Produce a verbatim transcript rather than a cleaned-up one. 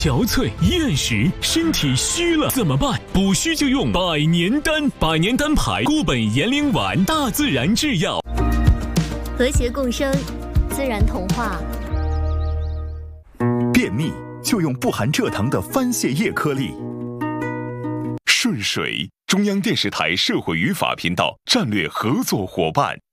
憔悴、厌食，身体虚了怎么办？补虚就用百年丹，百年丹牌固本延龄丸，大自然制药， 和谐共生，自然童话。 便秘就用不含蔗糖的番泻叶颗粒。顺水，中央电视台社会语法频道战略合作伙伴。